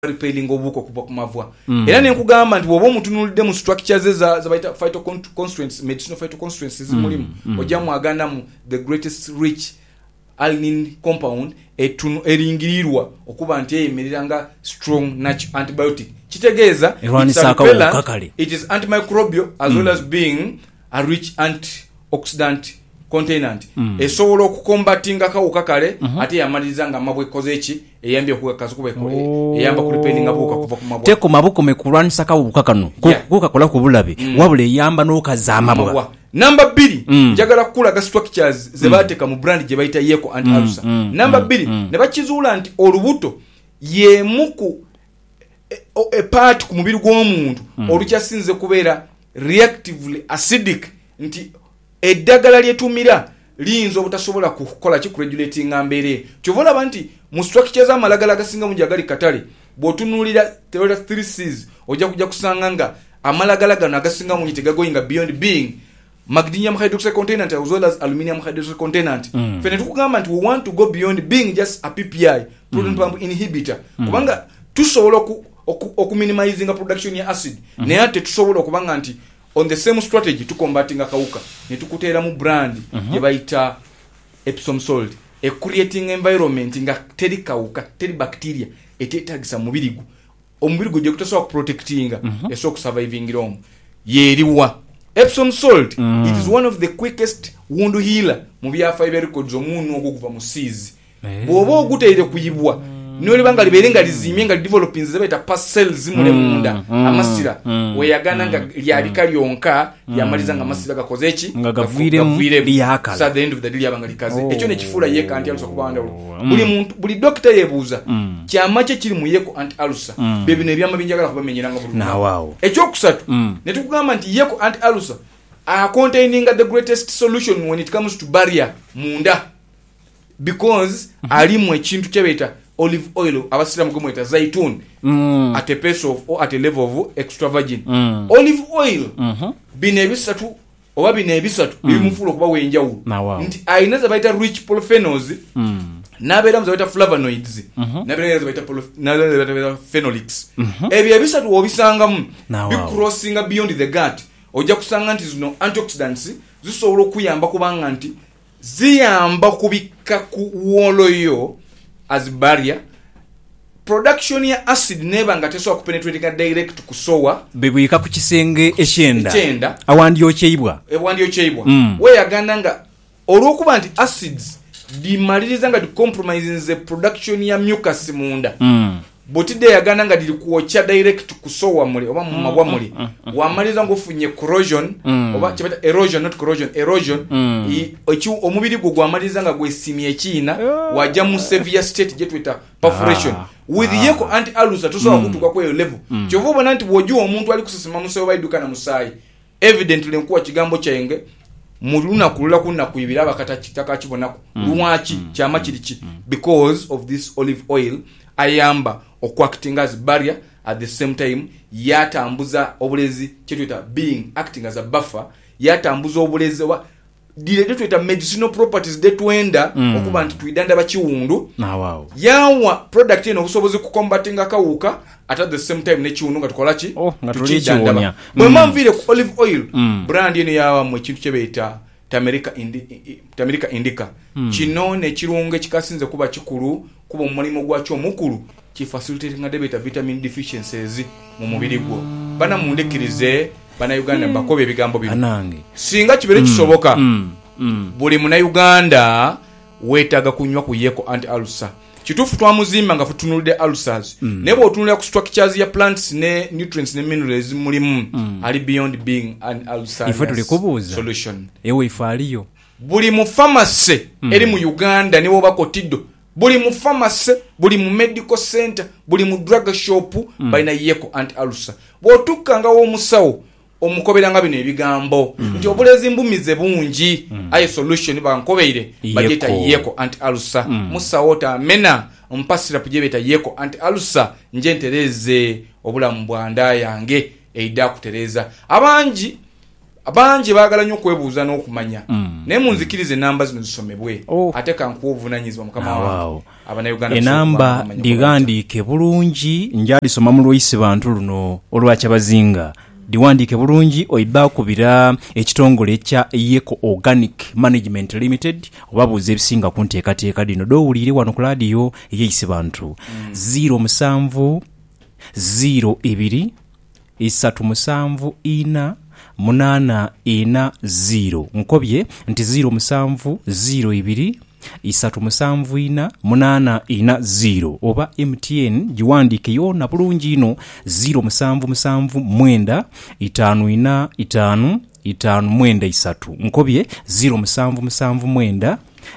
repelling obuko kuba kumavwa era ne nkugamba nti wobo mutunulide mu structures za baita phytoconstituents medicinal phytoconstituents zimulimu ojamu aganda mu the greatest rich alanine compound eringirwa okuba nti eyimiranga strong natural antibiotic kitegeeza it is antimicrobial as well as being a rich antioxidant containant esobola okukombatinga kawuka kale ate yamaliriza nga mabwe kozeeki eyambye okukakaza kuba eyamba kulipendinga buka kuva ku mabwa teko mabuko mekulwanisa kawuka kano kuka kola ku bulabe wabule eyamba n'okaza mabwa. Number 2 njagala kulaga structures ze bateka mu brand gye bayita Yeko anti-ulcer. Number 2 ne bakizuula nti olubuto ye muku a part ku mubiri gw'omuntu olukyasinze kubeera reactively acidic nti eddagala lyetumira liyinza obutasobola kukola kiregulating ambeere kyovola banti mu structures amalagala gasinga mu jagali katale bwotunulira theory 3Cs ojja kujja kusanga nga amalagala gano agasinga mu nyite gagoyinga beyond being magnesium hydroxide containant as well as aluminium hydroxide containant fene tukugamba nti we want to go beyond being just a PPI proton pump inhibitor kubanga tusobola okuminimizing production ya acid naye ate tusobola okubanga nti on the same strategy to combating akawuka ne tukutera mu brand ye bayita Epsom salt creating environment nga teri kawuka teri bacteria etetagisa mubirigu omubirigu je kutasobola kuprotectinga yasobola kusurviving rom yeriwa Epsom salt it is one of the quickest wound healer mu byafa ibya records omuntu okuva mu seas bwoba oguteire kuyibwa noli banga liberenga lizimye nga developing zebeta past cells mule munda amasira we yagana nga lyalika lyonka yamaliza nga amasira gakoze eki nga gavire byakala sa the end of the day yabanga likaze ekyo ne kifula Yeko anti-ulcer kubanda buli muntu buli doctor yebuza kyamache kiri mu Yeko anti-ulcer bebe ne byama binjagala kubamenyeranga bulu na wao ekyo kusatu ne tukugamba nti Yeko anti-ulcer containing the greatest solution when it comes to barrier munda because alimu ekintu kyebeta olive oil abasiramu kumweta zaitun at a pace of or at a level of extra virgin olive oil bine bisatu oba bine bisatu bimufulo kuba wenjawulo nti ainaza baita rich polyphenols nabera mzabaita flavonoids nabera baita phenolics ebyo bisatu obisangamu bi crossing beyond the gut ojja kusanga nti zino antioxidants zisobola okuyamba kubanga nti ziyamba kubika ku woloyo as barrier production ya acid neba nga tesobola kupenetrating direct kusowa bebuyika ku kisenge ekyenda awandi okyeibwa we yaganda nga olwokuba nti acids dimaliriza nga compromising the production ya mucus munda botide yaganda nga dili kuocha direct kusowa muli oba mu mabwa muli wamaliza ngofunye corrosion oba chibata erosion not corrosion erosion echu omubiri gwo gwamaliza nga gwesimye ekina waja mu severe state jetweta perforation with Yeko anti-ulcer tusobola kutuka kwa yo level kyovuba nanti bwoju omuntu ali kusesema musayo baiduka na musayi evidently nkuwa kigambo kyenge muluna kulula kunna kuyibira bakata kitaka kibonako luwachi kyama kirichi because of this olive oil ayamba acting as barrier at the same time yatambuza obulezi kyetwita being acting as a buffer yatambuza obulezi wa dile twita medicinal properties detwenda okuba nti twidanda bakiwundu yawa product eno obusobozi ku combating akawuka at the same time ne kiwundu nga tukola ki tuchidanda mwamvire ku olive oil brand eno yawa mu kintu kyebeta Tamerica indica kino ne kirunge kikasinze kuba kikulu kuba omulimo gwakyo omukulu ki facilitating debeta vitamin deficiencies mu mubiri gwo bana mundekirize bana Uganda bakobe ebigambo bino singa kibere kisoboka buli muna Uganda wetaga kunywa ku Yeko anti-ulcer kitufu twamuzimba nga futunulide ulcers nebo otunulira ku structures ya plants ne nutrients ne minerals mulimu ali beyond being an ulcer solution ewe ifaliyo buli mu pharmacy eri mu Uganda niwo bakotido buli mu pharmacy buli mu medical center buli mu drug shop baina Yeko anti-ulcer botukanga wo musawo omukoberanga bino ebigambo nti obulezi mbumize bungi aye solution bankobeire bajeta Yeko anti-ulcer musawota mena mpasira pujebeta Yeko anti-ulcer nje ntereze obulamu bwanda yange eida kutereza abanji abangi baagala nnyo okwebuuza n'okumanya naye munzikirize enamba zino zisomebwe ate kankuwa obuvunanyizibwa mukama wange Abanayuganda enamba digandiike bulungi njalisoma mu Luyisi bantu luno olwakyabazinga diwandiike bulungi oibaakubira ekitongole kya Yeko Organic Management Limited obabuuza ebisinga ku nteekateeka dino dowulire wano ku laadiyo ey'Eyisi bantu 07 02 374 840 nkobye nti 07 02 374 oba MTN giwandiike yona bulungi ino 0779 545 543 nkobye 0779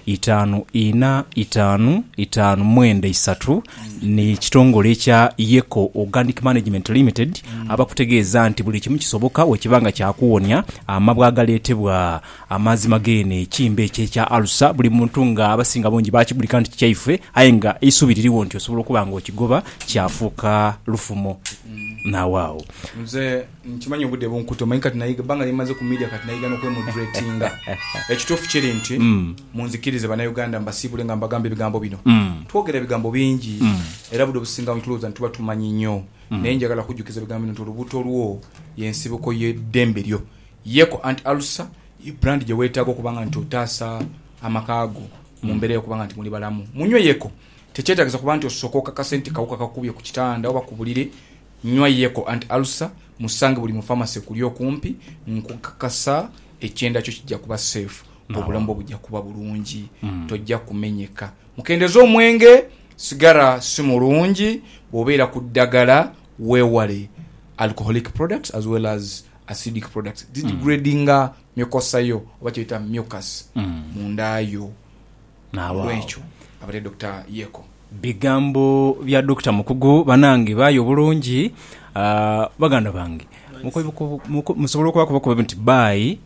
545 ni kitongole kya Yeko Organic Management Limited abakutegeeza nti buli kimu kisoboka wekibanga kyakuwonya amabwa agaleetebwa amazzi magene kimbe ekya alusa buli muntu nga abasinga bongi bakibulika nti kyaife aye nga isubiririwo nti osobola okuba nga okigoba kyafuuka lufumo nawaawo nze nkimanyi obudde bunkuto manyi kati nayiga banga limaze ku media kati nayiga n'okwemoderatinga ekituufu kiri nti munzikirize bannayuganda mbasiibule nga mbagamba ebigambo bino twogera ebigambo bingi era budde obusinga ntulowooza nti tuba tumanyi nnyo naye njagala kujjukiza ebigambo bino nti olubuto lwo y'ensibuko y'eddembe lyo Yeko Anti-Ulcer brand gye weetaaga okubanga nti otaasa amakaago mu mbeera y'okubanga nti muli balamu munywe Yeko tekyetaagisa kuba nti osokoka kasente kawuka kakubye ku kitanda oba ku buliri nywa Yeko Anti-Ulcer musange buli mu pharmacy kuli okumpi nkukakasa ekyenda kyo kijja kuba safe obulamu bujja kuba bulungi tojja kumenyeka mukendeza omwenge sigara si mulungi bw'obeera ku ddagala weewale alcoholic products as well as acidic products degradinga mucosa yo oba kyeyita mucus mundayo lwekyo abadde Dr. Yeko bigambo bya Dr. Mukugu banange bayo bulungi baganda bange musobola okubakuba nti bayi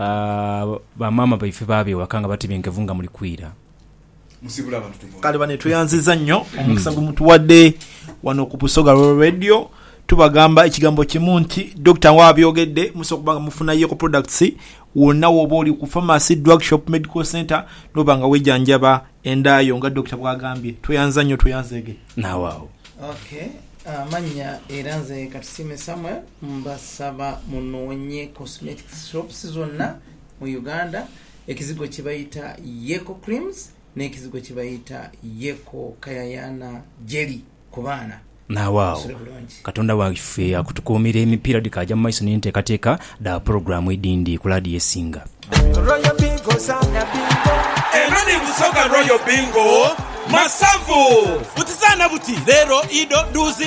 bamama baife babe wakanga batibyenkevunga muli kwira musibula abantu kale bane tuyanziza nnyo omukisa gumutuwadde wano ku Busoga Radio tubagamba ekigambo kimu nti Dr. wabyogedde musokuba mufuna Yeko products wonna woba oli ku pharmacy drug shop medical center nobanga wejanjaba endayo nga Dr. bwagambye tuyanza nnyo tuyanzege nawaawo okay manya eranze katusime Samuel mbasaba munoonye cosmetics shops zonna mu Uganda ekizigo kibayita Yeko creams n'ekizigo kibayita Yeko kayayana jelly ku baana nawaawo katonda waffe akutukuumira emipiira dikajja mu maiso n'enteekateeka da programu edindi ku laadiyo esinga eno ni Busoga Royal Bingo masavu butizana buti lero ido duzi